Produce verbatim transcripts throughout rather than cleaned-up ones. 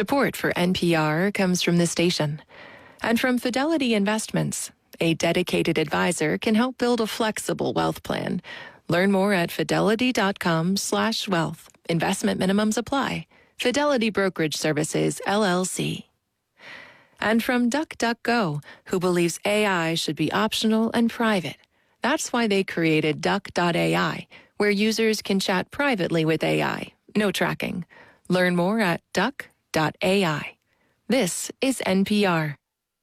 Support for N P R comes from the station and from Fidelity Investments. A dedicated advisor can help build a flexible wealth plan. Learn more at fidelity.com slash wealth. Investment minimums apply. Fidelity Brokerage Services, L L C. And from DuckDuckGo, who believes A I should be optional and private. That's why they created Duck dot A I, where users can chat privately with A I. No tracking. Learn more at Duck dot A I. This is N P R.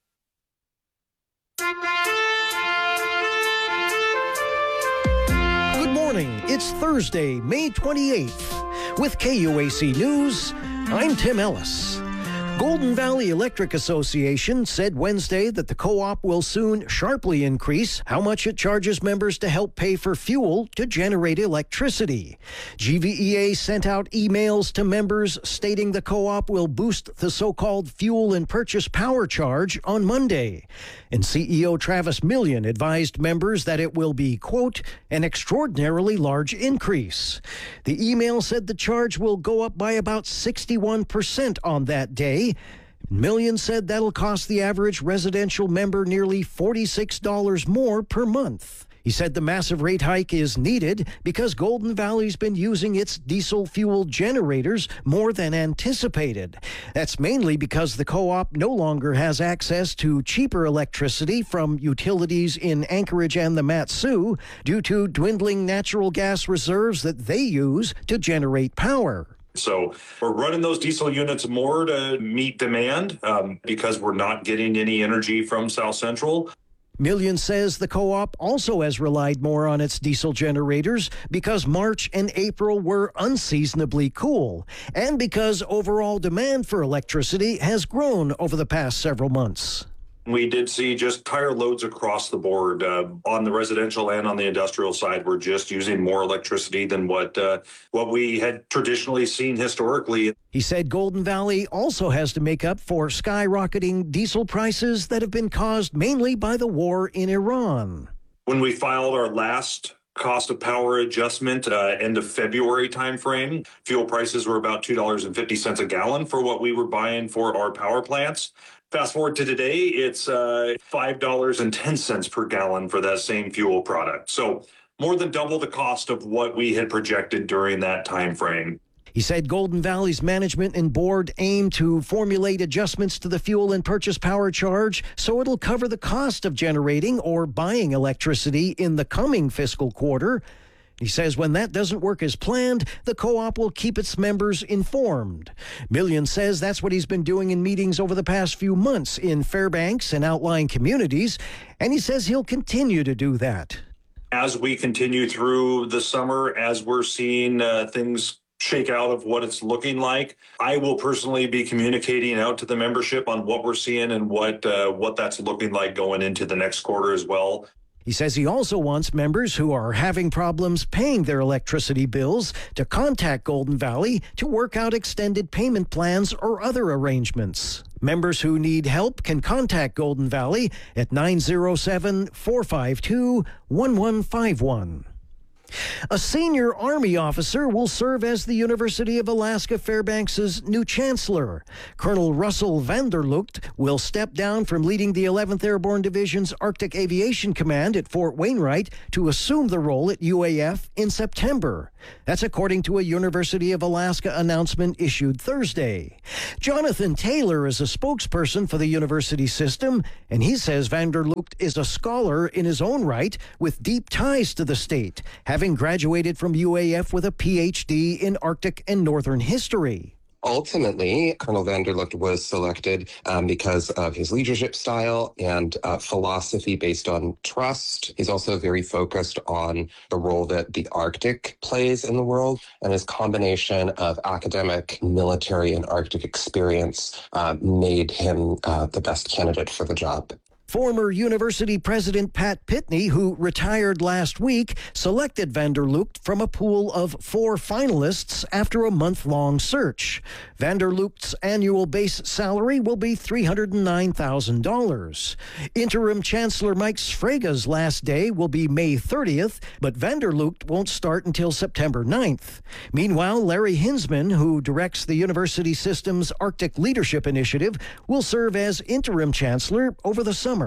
Good morning. It's Thursday, May twenty-eighth. With K U A C News, I'm Tim Ellis. Golden Valley Electric Association said Wednesday that the co-op will soon sharply increase how much it charges members to help pay for fuel to generate electricity. G V E A sent out emails to members stating the co-op will boost the so-called fuel and purchase power charge on Monday. And C E O Travis Million advised members that it will be, quote, an extraordinarily large increase. The email said the charge will go up by about sixty-one percent on that day. Million said that'll cost the average residential member nearly forty-six dollars more per month. He said the massive rate hike is needed because Golden Valley's been using its diesel fuel generators more than anticipated. That's mainly because the co-op no longer has access to cheaper electricity from utilities in Anchorage and the Mat-Su due to dwindling natural gas reserves that they use to generate power. So we're running those diesel units more to meet demand um, because we're not getting any energy from South Central. Million says the co-op also has relied more on its diesel generators because March and April were unseasonably cool and because overall demand for electricity has grown over the past several months. We did see just higher loads across the board uh, on the residential and on the industrial side. We're just using more electricity than what uh, what we had traditionally seen historically. He said Golden Valley also has to make up for skyrocketing diesel prices that have been caused mainly by the war in Iran. When we filed our last cost of power adjustment, uh, end of February timeframe, fuel prices were about two dollars and fifty cents a gallon for what we were buying for our power plants. Fast forward to today, it's uh, five dollars and ten cents per gallon for that same fuel product. So more than double the cost of what we had projected during that time frame. He said Golden Valley's management and board aim to formulate adjustments to the fuel and purchase power charge so it'll cover the cost of generating or buying electricity in the coming fiscal quarter. He says when that doesn't work as planned, the co-op will keep its members informed. Million says that's what he's been doing in meetings over the past few months in Fairbanks and outlying communities, and he says he'll continue to do that. As we continue through the summer, as we're seeing uh, things shake out of what it's looking like, I will personally be communicating out to the membership on what we're seeing and what uh, what that's looking like going into the next quarter as well. He says he also wants members who are having problems paying their electricity bills to contact Golden Valley to work out extended payment plans or other arrangements. Members who need help can contact Golden Valley at nine oh seven, four five two, one one five one. A senior Army officer will serve as the University of Alaska Fairbanks' new chancellor. Colonel Russell Vanderlucht will step down from leading the eleventh Airborne Division's Arctic Aviation Command at Fort Wainwright to assume the role at U A F in September. That's according to a University of Alaska announcement issued Thursday. Jonathan Taylor is a spokesperson for the university system, and he says Vanderlucht is a scholar in his own right with deep ties to the state, having graduated from U A F with a P H D in Arctic and Northern history. Ultimately, Colonel Vanderlucht was selected um, because of his leadership style and uh, philosophy based on trust. He's also very focused on the role that the Arctic plays in the world, and his combination of academic, military, and Arctic experience uh, made him uh, the best candidate for the job. Former university president Pat Pitney, who retired last week, selected van der Lugt from a pool of four finalists after a month-long search. Van der Lugt's annual base salary will be three hundred nine thousand dollars. Interim Chancellor Mike Sfrega's last day will be May thirtieth, but van der Lugt won't start until September ninth. Meanwhile, Larry Hinsman, who directs the university system's Arctic Leadership Initiative, will serve as interim chancellor over the summer.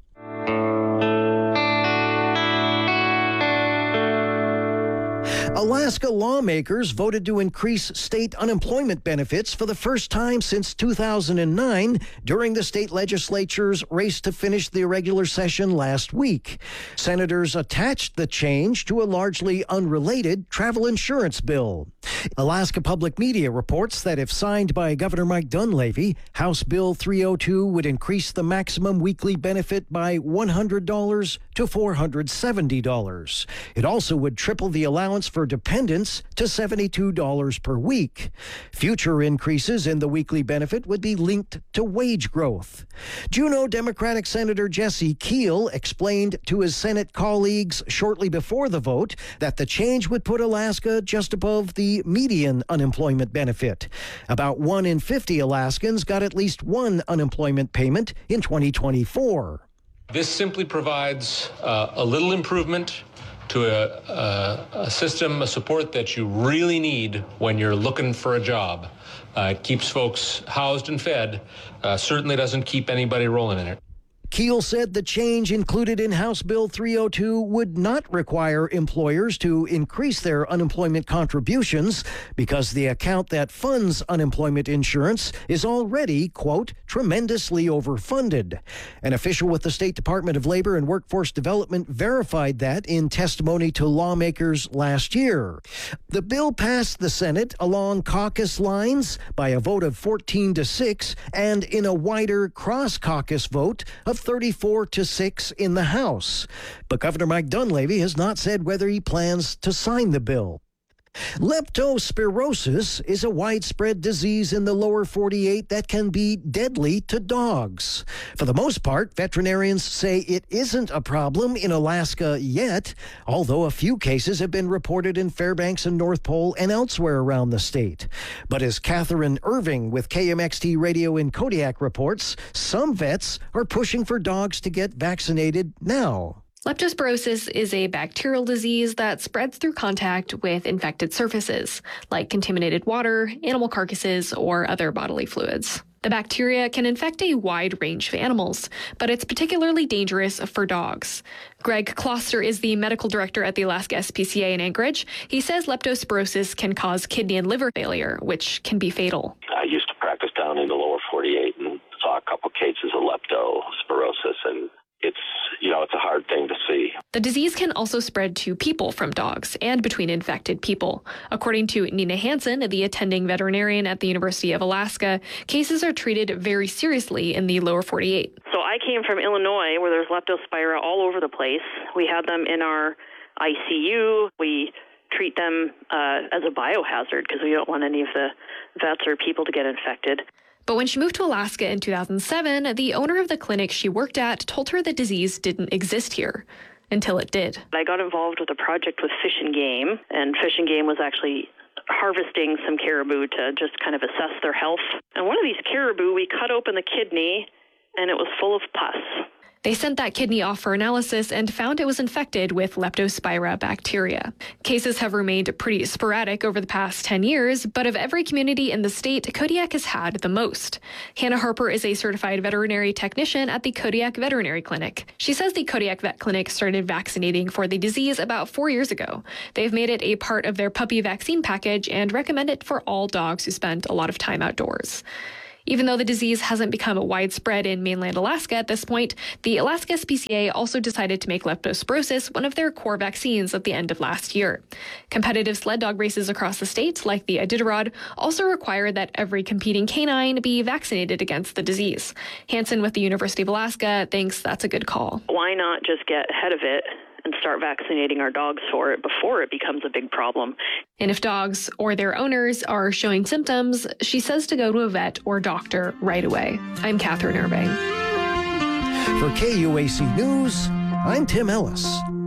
Alaska lawmakers voted to increase state unemployment benefits for the first time since two thousand nine during the state legislature's race to finish the regular session last week. Senators attached the change to a largely unrelated travel insurance bill. Alaska Public Media reports that if signed by Governor Mike Dunleavy, House Bill three oh two would increase the maximum weekly benefit by one hundred dollars to four hundred seventy dollars. It also would triple the allowance for dependents to seventy-two dollars per week. Future increases in the weekly benefit would be linked to wage growth. Juneau Democratic Senator Jesse Keel explained to his Senate colleagues shortly before the vote that the change would put Alaska just above the median unemployment benefit. About one in fifty Alaskans got at least one unemployment payment in twenty twenty-four. This simply provides uh, a little improvement to a, a, a system, a support that you really need when you're looking for a job. Uh, it keeps folks housed and fed, uh, certainly doesn't keep anybody rolling in it. Keel said the change included in House Bill three oh two would not require employers to increase their unemployment contributions because the account that funds unemployment insurance is already, quote, tremendously overfunded. An official with the State Department of Labor and Workforce Development verified that in testimony to lawmakers last year. The bill passed the Senate along caucus lines by a vote of fourteen to six and in a wider cross-caucus vote of thirty-four to six in the House. But Governor Mike Dunleavy has not said whether he plans to sign the bill. Leptospirosis is a widespread disease in the lower forty-eight that can be deadly to dogs. For the most part, veterinarians say it isn't a problem in Alaska yet, although a few cases have been reported in Fairbanks and North Pole and elsewhere around the state. But as Catherine Irving with K M X T Radio in Kodiak reports, some vets are pushing for dogs to get vaccinated now. Leptospirosis is a bacterial disease that spreads through contact with infected surfaces, like contaminated water, animal carcasses, or other bodily fluids. The bacteria can infect a wide range of animals, but it's particularly dangerous for dogs. Greg Kloster is the medical director at the Alaska S P C A in Anchorage. He says leptospirosis can cause kidney and liver failure, which can be fatal. I used to practice down in the lower forty-eight and saw a couple cases of leptospirosis, and it's, you know, it's a hard thing to see. The disease can also spread to people from dogs and between infected people. According to Nina Hansen, the attending veterinarian at the University of Alaska, cases are treated very seriously in the lower forty-eight. So I came from Illinois, where there's leptospira all over the place. We had them in our I C U. We treat them uh, as a biohazard because we don't want any of the vets or people to get infected. But when she moved to Alaska in two thousand seven, the owner of the clinic she worked at told her the disease didn't exist here, until it did. I got involved with a project with Fish and Game, and Fish and Game was actually harvesting some caribou to just kind of assess their health. And one of these caribou, we cut open the kidney, and it was full of pus. They sent that kidney off for analysis and found it was infected with Leptospira bacteria. Cases have remained pretty sporadic over the past ten years, but of every community in the state, Kodiak has had the most. Hannah Harper is a certified veterinary technician at the Kodiak Veterinary Clinic. She says the Kodiak Vet Clinic started vaccinating for the disease about four years ago. They've made it a part of their puppy vaccine package and recommend it for all dogs who spend a lot of time outdoors. Even though the disease hasn't become widespread in mainland Alaska at this point, the Alaska S P C A also decided to make leptospirosis one of their core vaccines at the end of last year. Competitive sled dog races across the state, like the Iditarod, also require that every competing canine be vaccinated against the disease. Hansen with the University of Alaska thinks that's a good call. Why not just get ahead of it and start vaccinating our dogs for it before it becomes a big problem? And if dogs or their owners are showing symptoms, she says to go to a vet or doctor right away. I'm Catherine Irving. For K U A C News, I'm Tim Ellis.